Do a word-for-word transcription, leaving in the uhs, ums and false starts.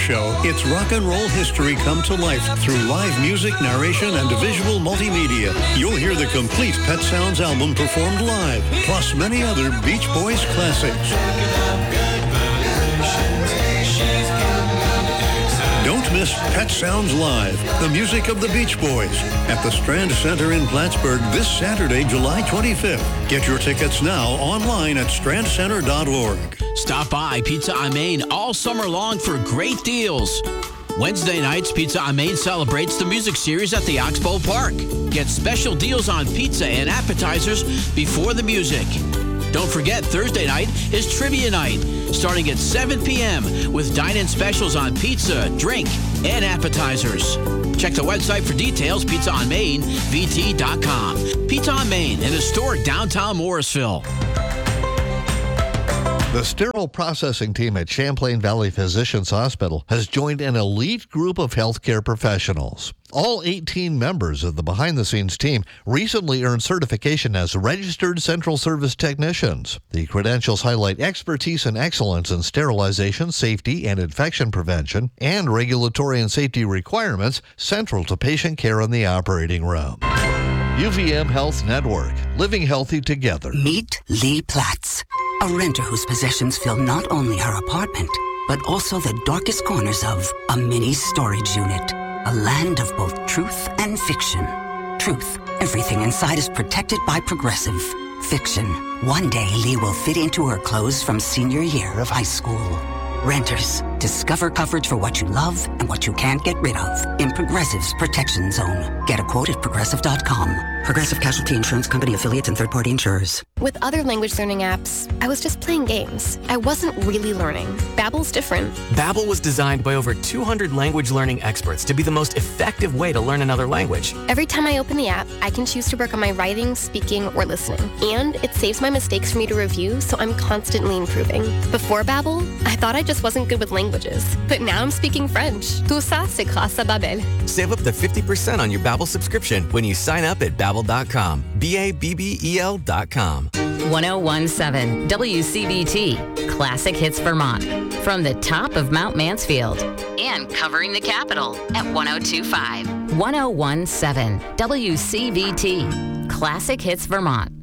Show. It's rock and roll history come to life through live music, narration, and visual multimedia. You'll hear the complete Pet Sounds album performed live, plus many other Beach Boys classics. Don't miss Pet Sounds Live, the music of the Beach Boys, at the Strand Center in Plattsburgh this Saturday, July twenty-fifth. Get your tickets now online at strand center dot org. Stop by Pizza on Main all summer long for great deals. Wednesday nights, Pizza on Main celebrates the music series at the Oxbow Park. Get special deals on pizza and appetizers before the music. Don't forget, Thursday night is Trivia Night, starting at seven p.m. with dine-in specials on pizza, drink, and appetizers. Check the website for details, pizza on main v t dot com. Pizza on Main in historic downtown Morrisville. The sterile processing team at Champlain Valley Physicians Hospital has joined an elite group of healthcare professionals. All eighteen members of the behind-the-scenes team recently earned certification as registered central service technicians. The credentials highlight expertise and excellence in sterilization, safety, and infection prevention, and regulatory and safety requirements central to patient care in the operating room. U V M Health Network, living healthy together. Meet Lee Platts, a renter whose possessions fill not only her apartment, but also the darkest corners of a mini storage unit. A land of both truth and fiction. Truth, everything inside is protected by Progressive. Fiction, one day Lee will fit into her clothes from senior year of high school. Renters, discover coverage for what you love and what you can't get rid of in Progressive's Protection Zone. Get a quote at progressive dot com. Progressive Casualty Insurance Company affiliates and third-party insurers. With other language learning apps, I was just playing games. I wasn't really learning. Babbel's different. Babbel was designed by over two hundred language learning experts to be the most effective way to learn another language. Every time I open the app, I can choose to work on my writing, speaking, or listening. And it saves my mistakes for me to review, so I'm constantly improving. Before Babbel, I thought I just wasn't good with languages. But now I'm speaking French. Tout ça, c'est grâce à Babbel. Save up to fifty percent on your Babbel subscription when you sign up at babbel dot com. B A B B E L dot com. one oh one seven W C V T, Classic Hits Vermont. From the top of Mount Mansfield and covering the capital at one oh two point five. one oh one seven W C V T, Classic Hits Vermont.